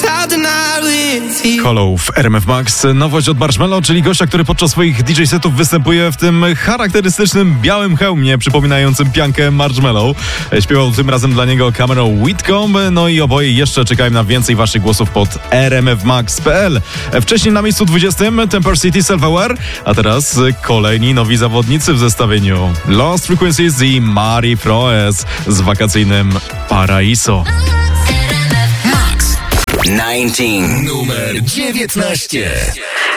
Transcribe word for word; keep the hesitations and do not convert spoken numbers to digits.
Hollow w R M F Max. Nowość od Marshmello, czyli gościa, który podczas swoich D J setów występuje w tym charakterystycznym białym hełmie przypominającym piankę Marshmello. Śpiewał tym razem dla niego Cameron Whitcomb. No i oboje jeszcze czekają na więcej waszych głosów pod r m f max kropka p l. Wcześniej na miejscu dwudziestym Temper City Self-Aware, a teraz kolejni nowi zawodnicy w zestawieniu. Lost Frequencies i Mari Froes z wakacyjnym Paraiso. dziewiętnaście. Numer dziewiętnaście.